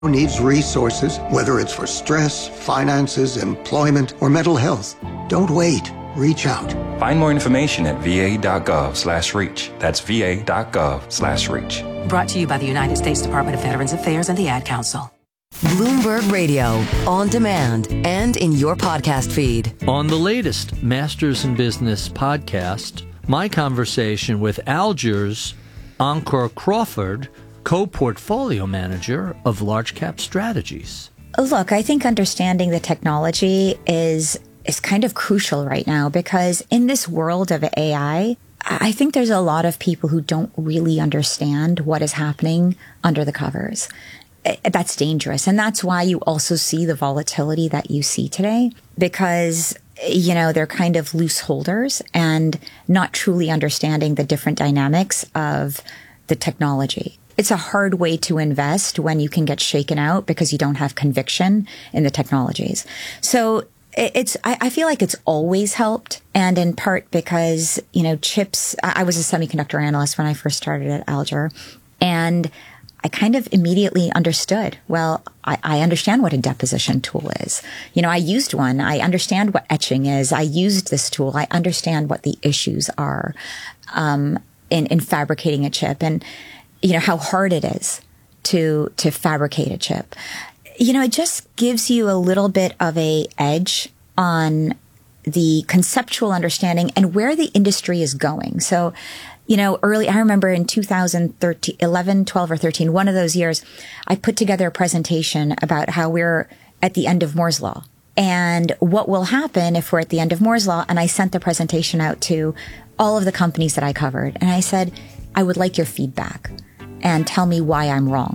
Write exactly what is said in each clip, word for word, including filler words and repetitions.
needs resources, whether it's for stress, finances, employment, or mental health. Don't wait. Reach out. Find more information at va.gov slash reach. That's va.gov slash reach. Brought to you by the United States Department of Veterans Affairs and the Ad Council. Bloomberg Radio, on demand and in your podcast feed. On the latest Masters in Business podcast, my conversation with Alger's Ankur Crawford, co-portfolio manager of Large Cap Strategies. Look, I think understanding the technology is is kind of crucial right now, because in this world of A I, I think there's a lot of people who don't really understand what is happening under the covers. That's dangerous. And that's why you also see the volatility that you see today, because, you know, they're kind of loose holders and not truly understanding the different dynamics of the technology. It's a hard way to invest when you can get shaken out because you don't have conviction in the technologies. So it's, I feel like it's always helped. And in part because, you know, chips, I was a semiconductor analyst when I first started at Alger, and I kind of immediately understood, well, I, I understand what a deposition tool is. You know, I used one. I understand what etching is. I used this tool. I understand what the issues are um, in, in fabricating a chip, and, you know, how hard it is to to fabricate a chip. You know, it just gives you a little bit of a edge on the conceptual understanding and where the industry is going. So, you know, early, I remember in two thousand thirteen, eleven, twelve or thirteen, one of those years, I put together a presentation about how we're at the end of Moore's Law and what will happen if we're at the end of Moore's Law. And I sent the presentation out to all of the companies that I covered. And I said, I would like your feedback and tell me why I'm wrong.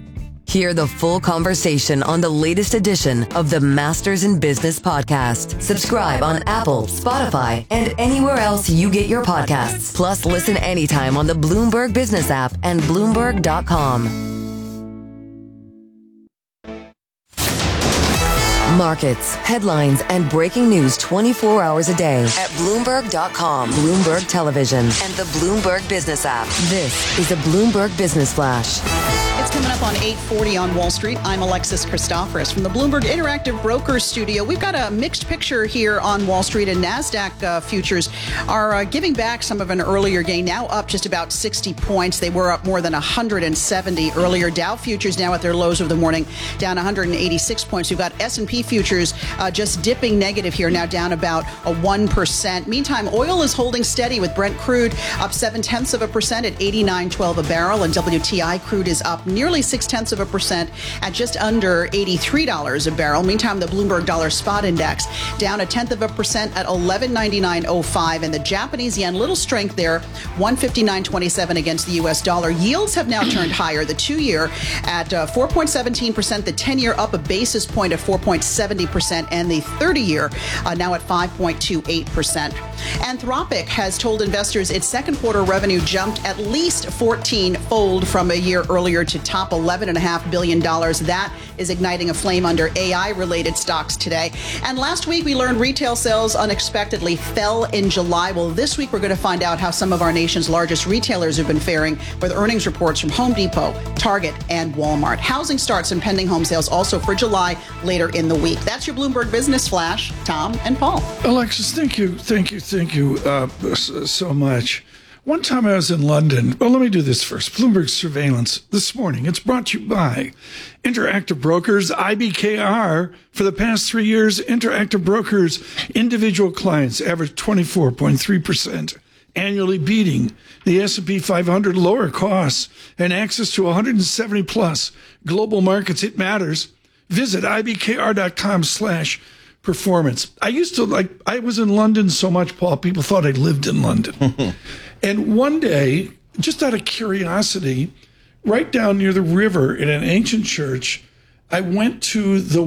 Hear the full conversation on the latest edition of the Masters in Business podcast. Subscribe on Apple, Spotify, and anywhere else you get your podcasts. Plus, listen anytime on the Bloomberg Business app and Bloomberg dot com. Markets, headlines, and breaking news twenty-four hours a day at Bloomberg dot com, Bloomberg Television, and the Bloomberg Business app. This is a Bloomberg Business Flash. It's coming up on eight forty on Wall Street. I'm Alexis Christoforous from the Bloomberg Interactive Brokers studio. We've got a mixed picture here on Wall Street, and NASDAQ uh, futures are uh, giving back some of an earlier gain, now up just about sixty points. They were up more than one hundred seventy earlier. Dow futures now at their lows of the morning, down one hundred eighty-six points. We've got S and P futures uh, just dipping negative here, now down about a one percent. Meantime, oil is holding steady with Brent crude up seven-tenths of a percent at eighty-nine twelve a barrel, and W T I crude is up nearly six-tenths of a percent at just under eighty-three dollars a barrel. Meantime, the Bloomberg Dollar Spot Index down a tenth of a percent at eleven ninety-nine oh five, and the Japanese yen, little strength there, one fifty-nine twenty-seven against the U S dollar. Yields have now turned higher. The two-year at uh, four point one seven percent, the ten-year up a basis point at four point seven zero percent, and the thirty-year uh, now at five point two eight percent. Anthropic has told investors its second quarter revenue jumped at least fourteen-fold from a year earlier to top eleven point five billion dollars. That is igniting a flame under A I-related stocks today. And last week, we learned retail sales unexpectedly fell in July. Well, this week, we're going to find out how some of our nation's largest retailers have been faring with earnings reports from Home Depot, Target, and Walmart. Housing starts and pending home sales also for July later in the week. That's your Bloomberg Business Flash. Tom and Paul. Alexis, thank you, thank you, thank you uh, so much. One time I was in London. Well, let me do this first. Bloomberg Surveillance this morning. It's brought to you by Interactive Brokers, I B K R. For the past three years, Interactive Brokers individual clients averaged twenty-four point three percent, annually beating the S and P five hundred, lower costs, and access to one hundred seventy plus global markets. It matters. Visit ibkr.com slash performance. I used to like, I was in London so much, Paul, people thought I lived in London. And one day, just out of curiosity, right down near the river in an ancient church, I went to the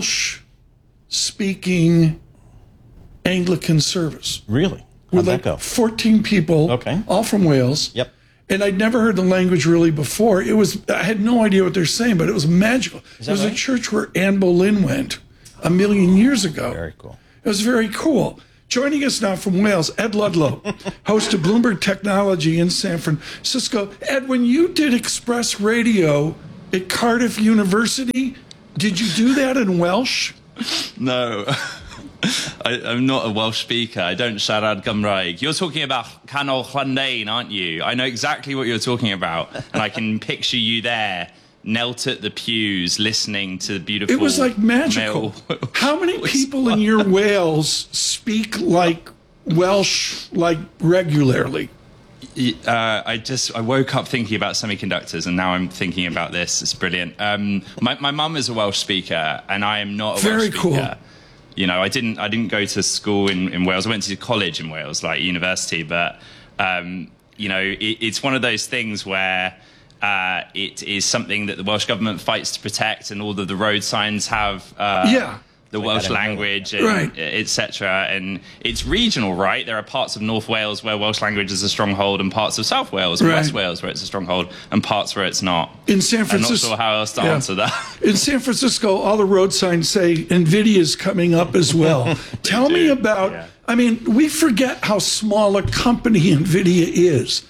Welsh-speaking Anglican service. Really? How'd With that like go? fourteen people, Okay. all from Wales. Yep. And I'd never heard the language really before. It was, I had no idea what they're saying, but it was magical. It was right? a church where Anne Boleyn went a million years ago. Very cool. It was very cool. Joining us now from Wales, Ed Ludlow, host of Bloomberg Technology in San Francisco. Ed, when you did Express Radio at Cardiff University. Did you do that in Welsh? No. I, I'm not a Welsh speaker. I don't siarad Gymraeg. You're talking about Canol Llandein, aren't you? I know exactly what you're talking about, and I can picture you there, knelt at the pews, listening to the beautiful. It was like magical. Male... How many people in your Wales speak like Welsh, like regularly? Uh, I just I woke up thinking about semiconductors, and now I'm thinking about this. It's brilliant. Um, my my mum is a Welsh speaker, and I am not a Very Welsh speaker. cool. You know, I didn't I didn't go to school in, in Wales. I went to college in Wales, like university. But um, you know, it, it's one of those things where uh, it is something that the Welsh government fights to protect, and all of the road signs have. Uh, yeah. The Welsh language, and right. et cetera. And it's regional, right? There are parts of North Wales where Welsh language is a stronghold, and parts of South Wales and right. West Wales where it's a stronghold, and parts where it's not. In San Francisco, I'm not sure how else to yeah. answer that. In San Francisco, all the road signs say NVIDIA's coming up as well. Tell do. me about, yeah. I mean, we forget how small a company NVIDIA is.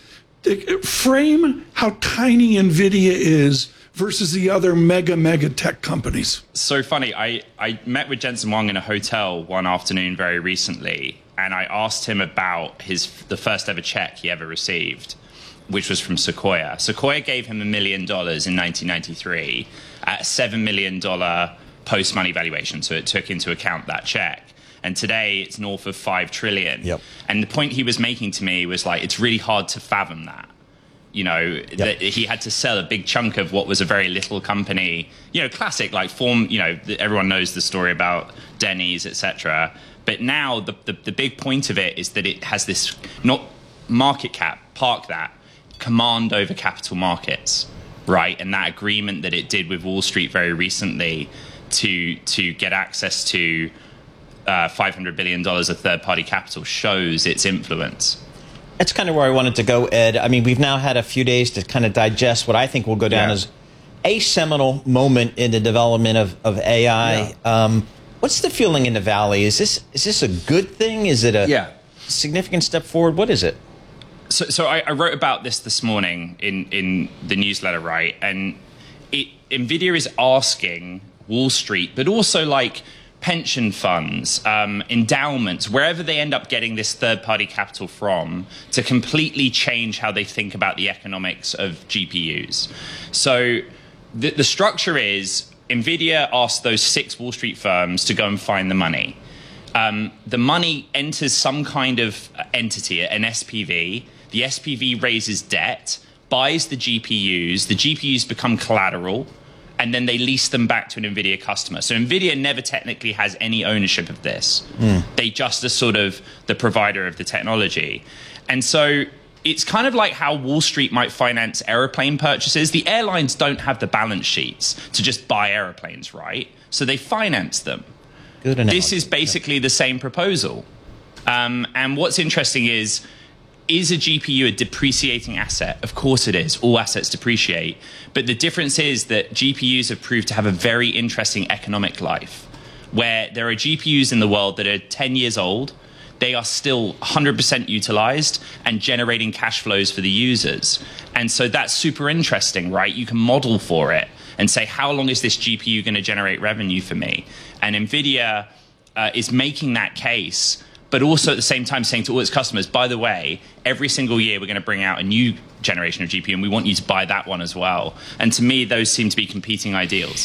Frame how tiny NVIDIA is versus the other mega, mega tech companies. So funny, I, I met with Jensen Huang in a hotel one afternoon very recently, and I asked him about his the first ever check he ever received, which was from Sequoia. Sequoia gave him a million dollars in nineteen ninety-three at a seven million dollars post-money valuation, so it took into account that check. And today it's north of five trillion dollars. Yep. And the point he was making to me was like, it's really hard to fathom that. You know, yep. that he had to sell a big chunk of what was a very little company. You know, classic, like form, you know, everyone knows the story about Denny's, et cetera. But now the, the, the big point of it is that it has this, not market cap, park that, command over capital markets, right? And that agreement that it did with Wall Street very recently to to get access to uh, five hundred billion dollars of third-party capital shows its influence. That's kind of where I wanted to go, Ed. I mean, we've now had a few days to kind of digest what I think will go down yeah. as a seminal moment in the development of, of A I. Yeah. Um, what's the feeling in the Valley? Is this is this a good thing? Is it a yeah. significant step forward? What is it? So, so I, I wrote about this this morning in, in the newsletter, right? And it, NVIDIA is asking Wall Street, but also like pension funds, um, endowments, wherever they end up getting this third-party capital from, to completely change how they think about the economics of G P Us. So the, the structure is NVIDIA asked those six Wall Street firms to go and find the money. Um, the money enters some kind of entity, an S P V. The S P V raises debt, buys the G P Us. The G P Us become collateral, and then they lease them back to an NVIDIA customer. So NVIDIA never technically has any ownership of this. Mm. They just are sort of the provider of the technology. And so it's kind of like how Wall Street might finance airplane purchases. The airlines don't have the balance sheets to just buy airplanes, right? So they finance them. Good analogy. This is basically the same proposal. Um, and what's interesting is, is a G P U a depreciating asset? Of course it is. All assets depreciate. But the difference is that G P Us have proved to have a very interesting economic life, where there are G P Us in the world that are ten years old. They are still one hundred percent utilized and generating cash flows for the users. And so that's super interesting, right? You can model for it and say, how long is this G P U going to generate revenue for me? And NVIDIA uh, is making that case, but also at the same time saying to all its customers, by the way, every single year we're going to bring out a new generation of G P U, and we want you to buy that one as well. And to me, those seem to be competing ideals.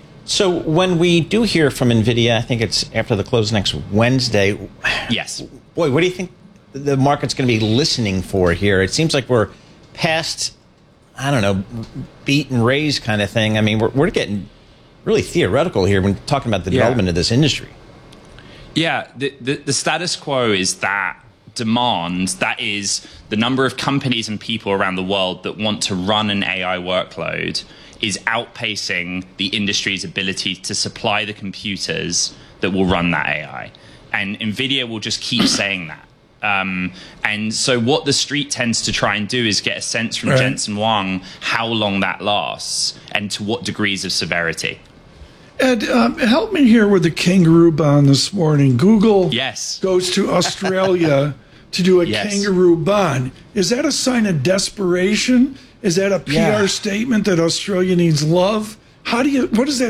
So when we do hear from NVIDIA, I think it's after the close next Wednesday. Yes. Boy, what do you think the market's going to be listening for here? It seems like we're past, I don't know, beat and raise kind of thing. I mean, we're, we're getting really theoretical here when talking about the yeah. development of this industry. Yeah, the, the, the status quo is that demand, that is the number of companies and people around the world that want to run an A I workload, is outpacing the industry's ability to supply the computers that will run that A I. And NVIDIA will just keep saying that. Um, and so what the street tends to try and do is get a sense from right. Jensen Huang how long that lasts and to what degrees of severity. Ed, um, help me here with the kangaroo bond this morning. Google yes. goes to Australia to do a yes. kangaroo bond. Is that a sign of desperation? Is that a P R Yeah. statement that Australia needs love? How do you? What does that